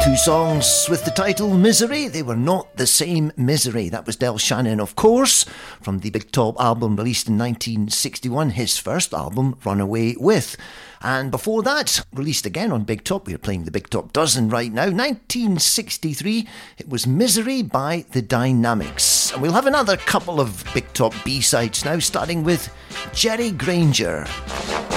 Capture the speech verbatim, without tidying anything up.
Two songs with the title Misery. They were not the same misery. That was Del Shannon, of course, from the Big Top album released in nineteen sixty-one, his first album, Runaway With. And before that, released again on Big Top, we are playing the Big Top Dozen right now, nineteen sixty-three, it was Misery by The Dynamics. And we'll have another couple of Big Top B-sides now, starting with Jerry Granger.